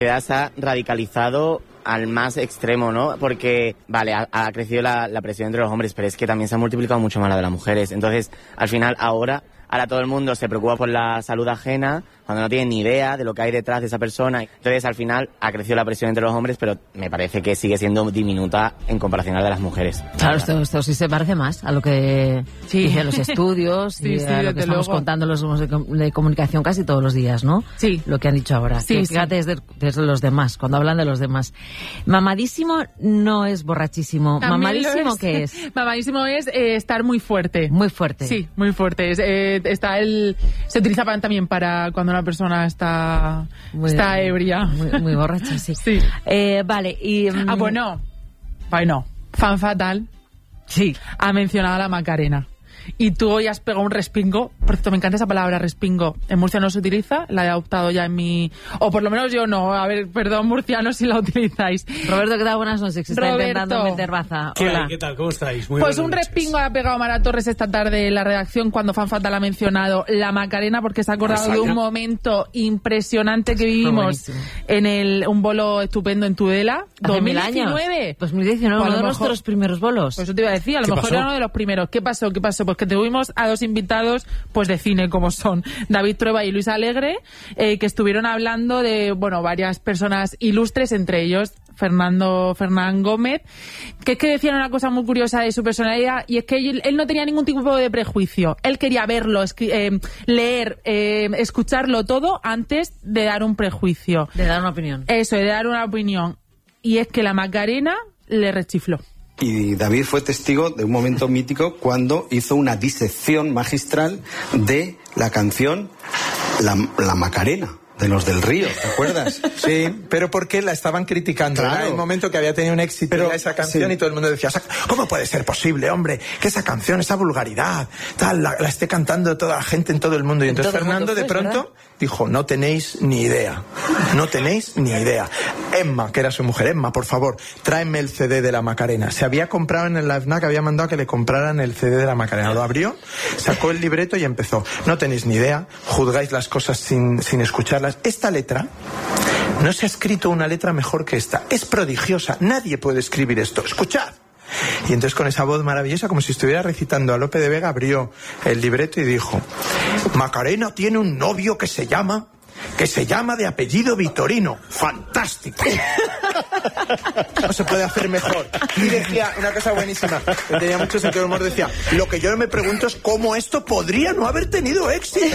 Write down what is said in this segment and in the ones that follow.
Se ha radicalizado al más extremo, ¿no? Porque, vale, ha crecido la presión entre los hombres, pero es que también se ha multiplicado mucho más la de las mujeres. Entonces, al final, ahora todo el mundo se preocupa por la salud ajena cuando no tiene ni idea de lo que hay detrás de esa persona. Entonces, al final, ha crecido la presión entre los hombres, pero me parece que sigue siendo diminuta en comparación a la de las mujeres. Claro, esto sí se parece más a lo que dicen los estudios y a lo que estamos contando los de comunicación casi todos los días, ¿no? Sí. Lo que han dicho ahora. Sí, fíjate, desde los demás, cuando hablan de los demás. Mamadísimo no es borrachísimo. También ¿mamadísimo qué es? Mamadísimo es estar muy fuerte. Muy fuerte. Sí, muy fuerte. Se utiliza también para cuando una persona está ebria. Muy borracha, sí. Sí. Vale, y... Bueno, Fan Fatal ha mencionado a la Macarena. Y tú hoy has pegado un respingo. Por cierto, me encanta esa palabra, respingo. En Murcia no se utiliza, la he adoptado ya en mi... O por lo menos yo no. A ver, perdón, murcianos, si la utilizáis. Roberto, ¿qué tal? Buenas noches. Se está intentando meter baza. Hola. ¿Qué tal? ¿Cómo estáis? Muy pues un respingo ha pegado Mara Torres esta tarde en la redacción cuando Fan Fatal ha mencionado la Macarena, porque se ha acordado de un momento impresionante que vivimos en un bolo estupendo en Tudela. ¿Hace 2019. 2019, uno de nuestros primeros bolos. Pues eso te iba a decir, a lo mejor era uno de los primeros. ¿Qué pasó? Pues que tuvimos a dos invitados pues de cine, como son David Trueba y Luis Alegre, que estuvieron hablando de varias personas ilustres, entre ellos Fernán Gómez, que es que decían una cosa muy curiosa de su personalidad, y es que él no tenía ningún tipo de prejuicio. Él quería verlo, leer, escucharlo todo antes de dar un prejuicio. De dar una opinión. Eso, de dar una opinión. Y es que la Macarena le rechifló. Y David fue testigo de un momento mítico cuando hizo una disección magistral de la canción La Macarena, de los del Río, ¿te acuerdas? Sí, pero porque la estaban criticando. Claro. Era el momento que había tenido un éxito esa canción y todo el mundo decía, ¿cómo puede ser posible, hombre, que esa canción, esa vulgaridad, la esté cantando toda la gente en todo el mundo? Y entonces Fernando de pronto dijo, no tenéis ni idea. Emma, que era su mujer, Emma, por favor, tráeme el CD de la Macarena. Se había comprado en la FNAC, había mandado a que le compraran el CD de la Macarena. Lo abrió, sacó el libreto y empezó. No tenéis ni idea, juzgáis las cosas sin escucharlas. Esta letra, no se ha escrito una letra mejor que esta. Es prodigiosa, nadie puede escribir esto. Escuchad. Y entonces con esa voz maravillosa, como si estuviera recitando a Lope de Vega, abrió el libreto y dijo, Macarena tiene un novio que se llama de apellido Vitorino. ¡Fantástico! No se puede hacer mejor. Y decía una cosa buenísima, que tenía mucho sentido del humor, decía, lo que yo me pregunto es cómo esto podría no haber tenido éxito.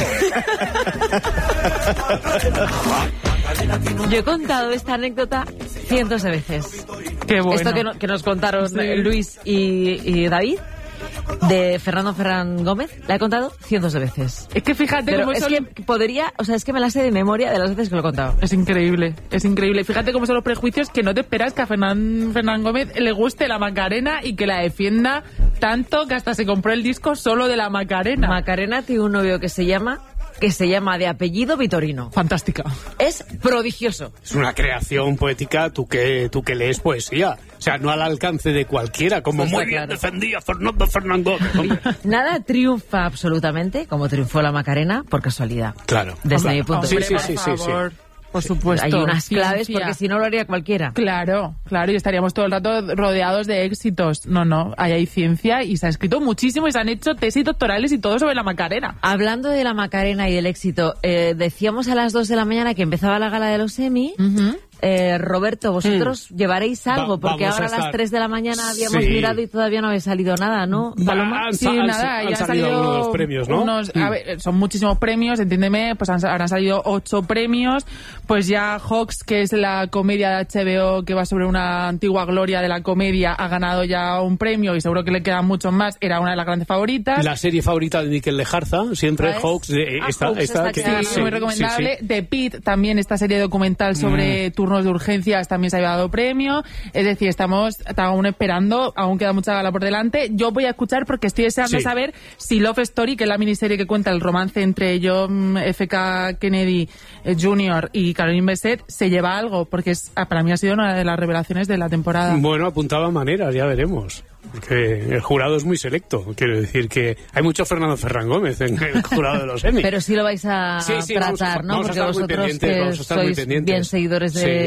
Yo he contado esta anécdota cientos de veces. Qué bueno. Esto que nos contaron Luis y David, de Fernán Gómez, la he contado cientos de veces. Es que fíjate cómo es que podría, es que me la sé de memoria de las veces que lo he contado. Es increíble. Fíjate cómo son los prejuicios, que no te esperas que a Fernán Gómez le guste la Macarena y que la defienda tanto que hasta se compró el disco solo de la Macarena. Macarena tiene un novio que se llama de apellido Vitorino. Fantástica. Es prodigioso. Es una creación poética, tú que lees poesía. O sea, no al alcance de cualquiera, como pues muy bien defendía Fernán Gómez. Nada triunfa absolutamente como triunfó la Macarena por casualidad. Claro. Desde mi punto de vista. Sí. Por supuesto. Hay unas claves, porque si no lo haría cualquiera. Claro, y estaríamos todo el rato rodeados de éxitos. No, ahí hay ciencia y se ha escrito muchísimo y se han hecho tesis doctorales y todo sobre la Macarena. Hablando de la Macarena y del éxito, decíamos a las 2 de la mañana que empezaba la gala de los Emmy. Roberto, vosotros llevaréis algo, porque ahora a las 3 de la mañana habíamos mirado y todavía no había salido nada, ¿no? Paloma. Han salido algunos premios, ¿no? A ver, son muchísimos premios, entiéndeme, pues han salido 8 premios, pues ya Hawks, que es la comedia de HBO que va sobre una antigua gloria de la comedia, ha ganado ya un premio y seguro que le quedan muchos más, era una de las grandes favoritas. La serie favorita de Miquel Lejarza, siempre Hawks, está muy recomendable. The Pit, también esta serie documental sobre turnos de urgencias, también se había dado premio. Es decir, estamos aún esperando, aún queda mucha gala por delante. Yo voy a escuchar porque estoy deseando saber si Love Story, que es la miniserie que cuenta el romance entre John F.K. Kennedy Jr. y Caroline Bessette, se lleva algo, porque para mí ha sido una de las revelaciones de la temporada. Bueno, apuntaba maneras, ya veremos. Porque el jurado es muy selecto. Quiero decir que hay mucho Fernando Ferran Gómez en el jurado de los Emmy. Pero sí lo vais a tratar, ¿no? Porque vosotros que sois bien seguidores de